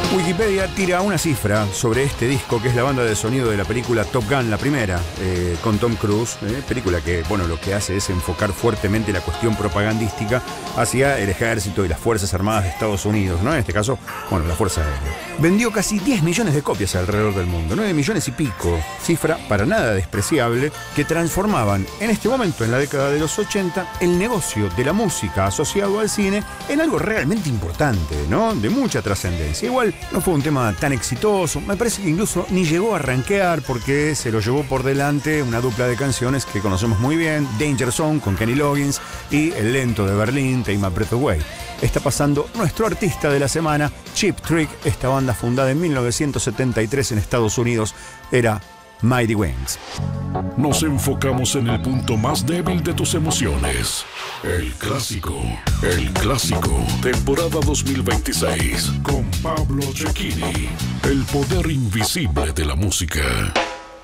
Wikipedia tira una cifra sobre este disco, que es la banda de sonido de la película Top Gun, la primera, con Tom Cruise, película que, bueno, lo que hace es enfocar fuertemente la cuestión propagandística hacia el ejército y las Fuerzas Armadas de Estados Unidos, ¿no? En este caso, bueno, la Fuerza Aérea. Vendió casi 10 millones de copias alrededor del mundo, 9 millones y pico, cifra para nada despreciable, que transformaban en este momento, en la década de los 80, el negocio de la música asociado al cine en algo realmente importante, ¿no? De mucha trascendencia. Igual no fue un tema tan exitoso, me parece que incluso ni llegó a rankear porque se lo llevó por delante una dupla de canciones que conocemos muy bien, Danger Zone con Kenny Loggins y El Lento de Berlín, Take My Breath Away. Está pasando nuestro artista de la semana, Cheap Trick. Esta banda fundada en 1973 en Estados Unidos era Mighty Wings. Nos enfocamos en el punto más débil de tus emociones. El clásico, temporada 2026, con Pablo Cecchini. El poder invisible de la música.